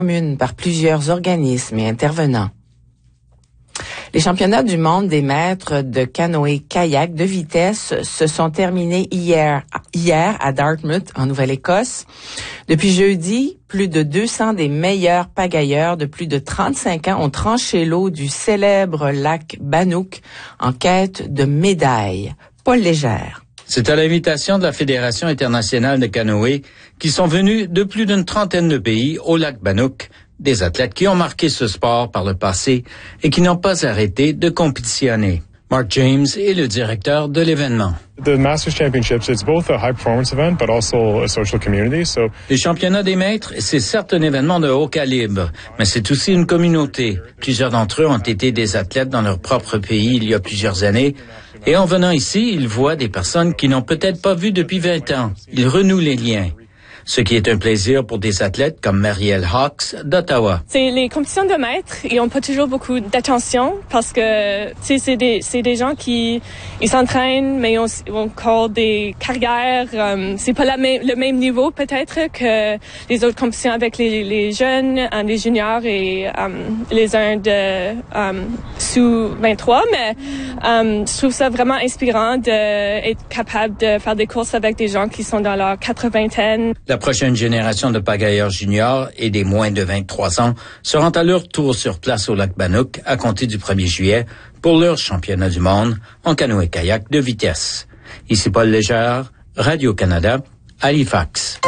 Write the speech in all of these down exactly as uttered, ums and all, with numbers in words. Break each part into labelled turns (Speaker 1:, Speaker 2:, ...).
Speaker 1: commune par plusieurs organismes et intervenants. Les championnats du monde des maîtres de canoë-kayak de vitesse se sont terminés hier, hier à Dartmouth, en Nouvelle-Écosse. Depuis jeudi, plus de deux cents des meilleurs pagailleurs de plus de trente-cinq ans ont tranché l'eau du célèbre lac Bannock en quête de médailles. Paul Légère.
Speaker 2: C'est à l'invitation de la Fédération internationale de canoë qui sont venus de plus d'une trentaine de pays au lac Bannock, des athlètes qui ont marqué ce sport par le passé et qui n'ont pas arrêté de compétitionner. Mark James est le directeur de l'événement.
Speaker 3: The Masters Championships, it's both a high performance event, but also a social community. So,
Speaker 2: les championnats des maîtres, c'est certes un événement de haut calibre, mais c'est aussi une communauté. Plusieurs d'entre eux ont été des athlètes dans leur propre pays il y a plusieurs années. Et en venant ici, ils voient des personnes qui n'ont peut-être pas vu depuis vingt ans. Ils renouent les liens. Ce qui est un plaisir pour des athlètes comme Marielle Hawks d'Ottawa.
Speaker 4: C'est les compétitions de maîtres, ils n'ont pas toujours beaucoup d'attention parce que tu sais c'est des c'est des gens qui ils s'entraînent mais ils ont, ils ont encore des carrières. Um, c'est pas la même, le même niveau peut-être que les autres compétitions avec les les jeunes, um, les juniors et um, les uns de um, sous vingt-trois. Mais um, je trouve ça vraiment inspirant d'être capable de faire des courses avec des gens qui sont dans leur quatre-vingtaine.
Speaker 2: La prochaine génération de pagailleurs juniors et des moins de vingt-trois ans seront à leur tour sur place au lac Bannock à compter du premier juillet pour leur championnat du monde en canoë-kayak de vitesse. Ici Paul Légère, Radio-Canada, Halifax.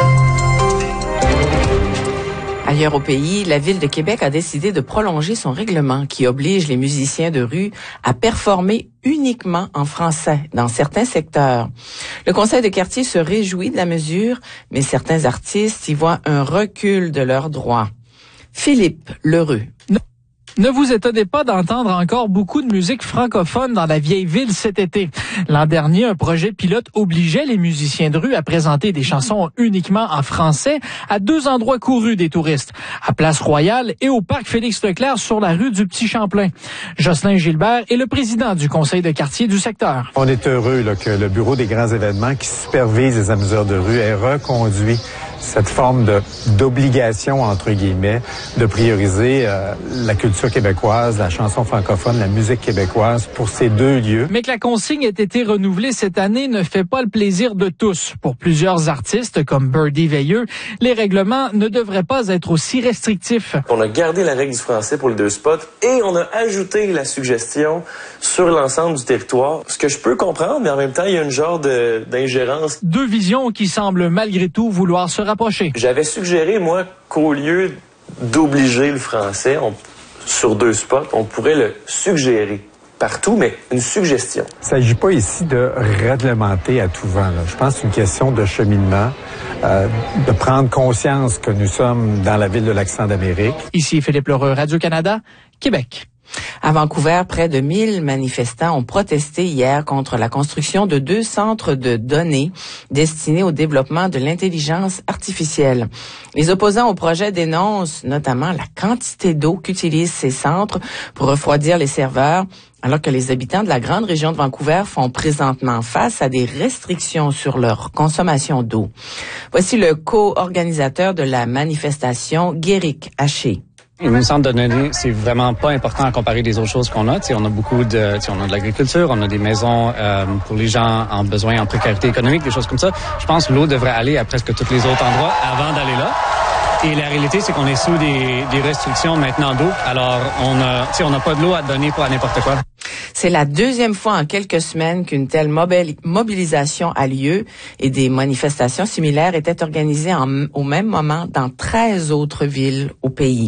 Speaker 1: Ailleurs au pays, la Ville de Québec a décidé de prolonger son règlement qui oblige les musiciens de rue à performer uniquement en français dans certains secteurs. Le conseil de quartier se réjouit de la mesure, mais certains artistes y voient un recul de leurs droits. Philippe Lheureux.
Speaker 5: Ne vous étonnez pas d'entendre encore beaucoup de musique francophone dans la vieille ville cet été. L'an dernier, un projet pilote obligeait les musiciens de rue à présenter des chansons uniquement en français à deux endroits courus des touristes, à Place Royale et au parc Félix-Leclerc sur la rue du Petit-Champlain. Jocelyn Gilbert est le président du conseil de quartier du secteur.
Speaker 6: On est heureux là, que le bureau des grands événements qui supervise les amuseurs de rue ait reconduit cette forme de d'obligation, entre guillemets, de prioriser euh, la culture québécoise, la chanson francophone, la musique québécoise pour ces deux lieux.
Speaker 5: Mais que la consigne ait été renouvelée cette année ne fait pas le plaisir de tous. Pour plusieurs artistes, comme Birdie Veilleux, les règlements ne devraient pas être aussi restrictifs.
Speaker 7: On a gardé la règle du français pour les deux spots et on a ajouté la suggestion sur l'ensemble du territoire. Ce que je peux comprendre, mais en même temps, il y a une genre de, d'ingérence.
Speaker 5: Deux visions qui semblent malgré tout vouloir se rapprocher.
Speaker 7: J'avais suggéré, moi, qu'au lieu d'obliger le français on, sur deux spots, on pourrait le suggérer partout, mais une suggestion.
Speaker 6: Il ne s'agit pas ici de réglementer à tout vent. Là. Je pense que c'est une question de cheminement, euh, de prendre conscience que nous sommes dans la ville de l'accent d'Amérique.
Speaker 5: Ici Philippe Lheureux, Radio-Canada, Québec.
Speaker 1: À Vancouver, près de mille manifestants ont protesté hier contre la construction de deux centres de données destinés au développement de l'intelligence artificielle. Les opposants au projet dénoncent notamment la quantité d'eau qu'utilisent ces centres pour refroidir les serveurs, alors que les habitants de la grande région de Vancouver font présentement face à des restrictions sur leur consommation d'eau. Voici le co-organisateur de la manifestation, Guéric Haché.
Speaker 8: Un centre de données, c'est vraiment pas important à comparer des autres choses qu'on a. T'sais, on a beaucoup de, on a de l'agriculture, on a des maisons euh, pour les gens en besoin, en précarité économique, des choses comme ça. Je pense que l'eau devrait aller à presque tous les autres endroits avant d'aller là. Et la réalité, c'est qu'on est sous des, des restrictions maintenant d'eau. Alors, on a, on n'a pas de l'eau à donner pour à n'importe quoi.
Speaker 1: C'est la deuxième fois en quelques semaines qu'une telle mobilisation a lieu et des manifestations similaires étaient organisées en, au même moment dans treize autres villes au pays.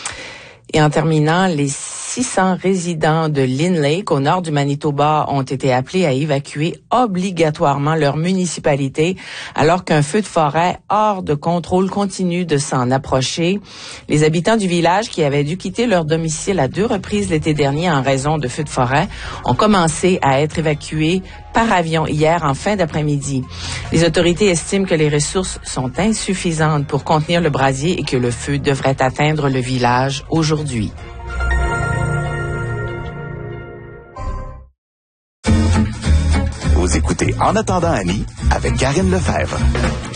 Speaker 1: Et en terminant, les six cents résidents de Lynn Lake, au nord du Manitoba, ont été appelés à évacuer obligatoirement leur municipalité alors qu'un feu de forêt hors de contrôle continue de s'en approcher. Les habitants du village, qui avaient dû quitter leur domicile à deux reprises l'été dernier en raison de feux de forêt, ont commencé à être évacués par avion hier en fin d'après-midi. Les autorités estiment que les ressources sont insuffisantes pour contenir le brasier et que le feu devrait atteindre le village aujourd'hui.
Speaker 9: Vous écoutez En attendant Annie avec Karine Lefebvre.